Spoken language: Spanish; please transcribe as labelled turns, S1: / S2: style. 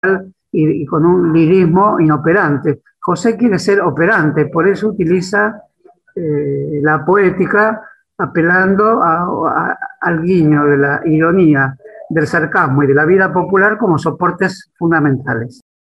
S1: y con un lirismo inoperante. José quiere ser operante, por eso utiliza la poética apelando al guiño de la ironía, del sarcasmo y de la vida popular como soportes fundamentales.